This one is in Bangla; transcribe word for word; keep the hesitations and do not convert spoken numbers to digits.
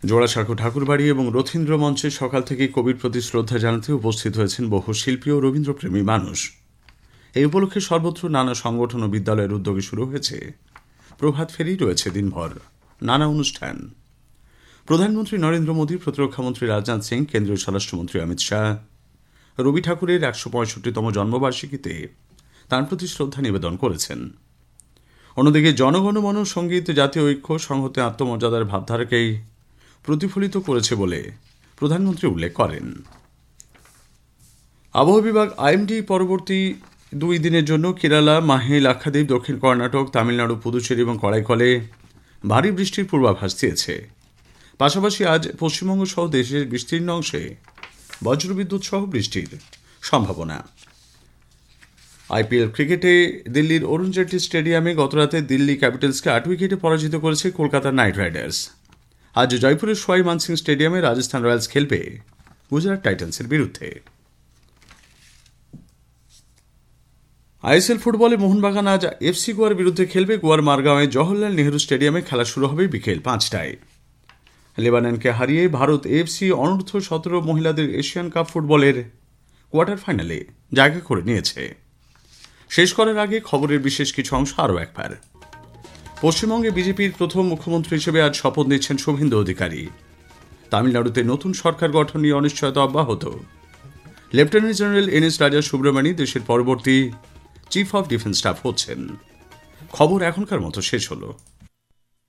জোড়াসাঁকো ঠাকুরবাড়ি এবং রথীন্দ্র মঞ্চে সকাল থেকেই কবির প্রতি শ্রদ্ধা জানাতে উপস্থিত হয়েছেন বহু শিল্পী ও রবীন্দ্রপ্রেমী মানুষ। এই উপলক্ষে সর্বত্র নানা সংগঠন ও বিদ্যালয়ের উদ্যোগে শুরু হয়েছে প্রভাত ফেরি, রয়েছে দিনভর নানা অনুষ্ঠান। প্রধানমন্ত্রী নরেন্দ্র মোদী, প্রতিরক্ষামন্ত্রী রাজনাথ সিং, কেন্দ্রীয় স্বরাষ্ট্রমন্ত্রী অমিত শাহ রবি ঠাকুরের একশো পঁয়ষট্টিতম জন্মবার্ষিকীতে তাঁর প্রতি শ্রদ্ধা নিবেদন করেছেন। অন্যদিকে জনগণমন সঙ্গীত জাতীয় ঐক্য, সংহতি, আত্মমর্যাদার ভাবধারাকেই প্রতিফলিত করেছে বলে প্রধানমন্ত্রী উল্লেখ করেন। আবহাওয়া বিভাগ আইএমডি পরবর্তী দুই দিনের জন্য কেরালা, মাহে, লাক্ষাদ্বীপ, দক্ষিণ কর্ণাটক, তামিলনাড়ু, পুদুচেরি এবং করাইকলে ভারী বৃষ্টির পূর্বাভাস দিয়েছে। পাশাপাশি আজ পশ্চিমবঙ্গ সহ দেশের বিস্তীর্ণ অংশে বজ্রবিদ্যুৎ সহ বৃষ্টির সম্ভাবনা। আইপিএল ক্রিকেটে দিল্লির অরুণ জেটলি স্টেডিয়ামে গতরাতে দিল্লি ক্যাপিটালসকে আট উইকেটে পরাজিত করেছে কলকাতা নাইট রাইডার্স। আজ জয়পুরের সোয়াই মানসিং স্টেডিয়ামে রাজস্থান রয়্যালস খেলবে গুজরাট টাইটান্সের বিরুদ্ধে। আইএসএল ফুটবলে মোহনবাগান আজ এফসি গোয়ার বিরুদ্ধে খেলবে। গোয়ার মারগাঁওয়ে জওহরলাল নেহরু স্টেডিয়ামে খেলা শুরু হবে বিকেল পাঁচটায়। লেবাননকে হারিয়ে ভারত এএফসি অনূর্ধ্ব সতেরো মহিলাদের এশিয়ান কাপ ফুটবলের কোয়ার্টার ফাইনালে জায়গা করে নিয়েছে। শেষ করার আগে খবরের বিশেষ কিছু অংশ আরও একবার। পশ্চিমবঙ্গে বিজেপির প্রথম মুখ্যমন্ত্রী হিসেবে আজ শপথ নিচ্ছেন শুভেন্দু অধিকারী। তামিলনাড়ুতে নতুন সরকার গঠন নিয়ে অনিশ্চয়তা অব্যাহত। লেফটেন্যান্ট জেনারেল এন এস রাজা সুব্রমণি দেশের পরবর্তী চিফ অব ডিফেন্স স্টাফ হচ্ছেন। খবর এখনকার মতো শেষ হলো।